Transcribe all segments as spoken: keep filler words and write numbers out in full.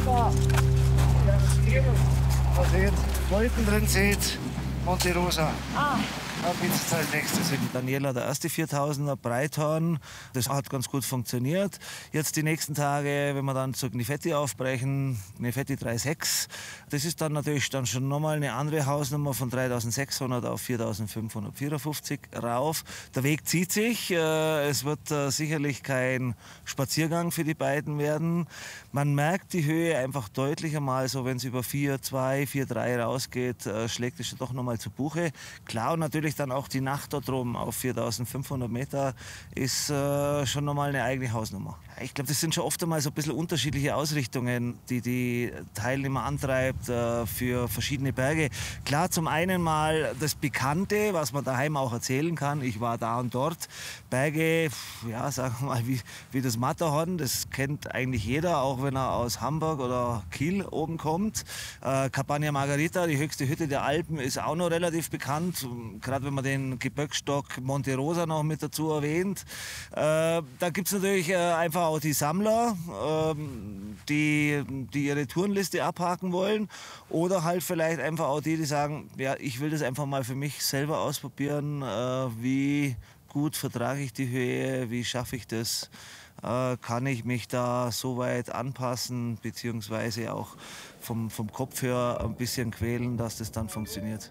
da. Ja, das hier. Wolken drin seht, Monte Rosa. Ah. Da geht es als nächstes hin. Daniela, der erste viertausender Breithorn, das hat ganz gut funktioniert. Jetzt die nächsten Tage, wenn wir dann zu Gnifetti aufbrechen, Gnifetti drei Komma sechs, das ist dann natürlich dann schon nochmal eine andere Hausnummer von dreitausendsechshundert auf viertausendfünfhundertvierundfünfzig rauf. Der Weg zieht sich, es wird sicherlich kein Spaziergang für die beiden werden. Man merkt die Höhe einfach deutlicher mal, so wenn es über vier Komma zwei, vier Komma drei rausgeht, schlägt es doch nochmal zu Buche. Klar, und natürlich dann auch die Nacht dort oben auf viertausendfünfhundert Meter ist äh, schon nochmal eine eigene Hausnummer. Ich glaube, das sind schon oft einmal so ein bisschen unterschiedliche Ausrichtungen, die die Teilnehmer antreibt äh, für verschiedene Berge. Klar, zum einen mal das Bekannte, was man daheim auch erzählen kann. Ich war da und dort. Berge, ja, sagen wir mal, wie, wie das Matterhorn, das kennt eigentlich jeder, auch wenn er aus Hamburg oder Kiel oben kommt. Äh, Campagna Margherita, die höchste Hütte der Alpen, ist auch noch relativ bekannt. Gerade wenn man den Gebirgsstock Monte Rosa noch mit dazu erwähnt. Äh, da gibt es natürlich äh, einfach auch die Sammler, ähm, die, die ihre Tourenliste abhaken wollen. Oder halt vielleicht einfach auch die, die sagen, ja, ich will das einfach mal für mich selber ausprobieren. Äh, wie gut vertrage ich die Höhe, wie schaffe ich das? Äh, kann ich mich da so weit anpassen, beziehungsweise auch vom, vom Kopf her ein bisschen quälen, dass das dann funktioniert.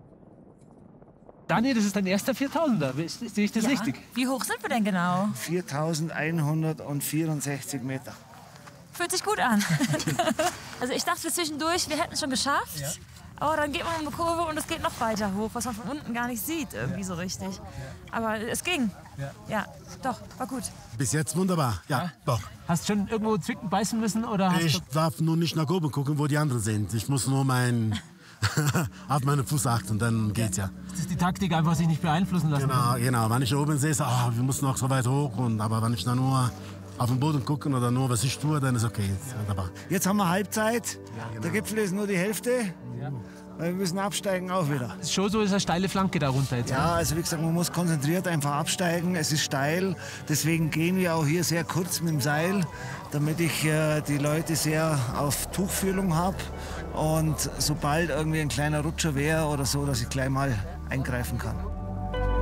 Daniel, das ist dein erster viertausender. Sehe ich das Ja. richtig? Wie hoch sind wir denn genau? viertausendeinhundertvierundsechzig Meter. Fühlt sich gut an. Also ich dachte zwischendurch, wir hätten es schon geschafft. Ja. Aber dann geht man um eine Kurve und es geht noch weiter hoch, was man von unten gar nicht sieht, irgendwie so richtig. Aber es ging. Ja, ja doch, war gut. Bis jetzt wunderbar, ja, ja. Doch. Hast du schon irgendwo zwicken, beißen müssen? Oder hast ich du... darf nur nicht nach oben gucken, wo die anderen sind. Ich muss nur mein auf meinen Fuß achten, dann geht's ja. Das ist die Taktik, einfach sich nicht beeinflussen lassen. Genau, genau. Wenn ich oben sehe, so, oh, wir müssen noch so weit hoch. Und, aber wenn ich dann nur auf den Boden gucken oder nur, was ich tue, dann ist okay. Ist wunderbar. Jetzt haben wir Halbzeit. Ja, genau. Der Gipfel ist nur die Hälfte. Ja. Wir müssen absteigen auch wieder. Das ist schon so, ist eine steile Flanke da runter jetzt. Ja, oder? also wie gesagt, man muss konzentriert einfach absteigen. Es ist steil. Deswegen gehen wir auch hier sehr kurz mit dem Seil, damit ich äh, die Leute sehr auf Tuchfühlung habe. Und sobald irgendwie ein kleiner Rutscher wäre oder so, dass ich gleich mal eingreifen kann.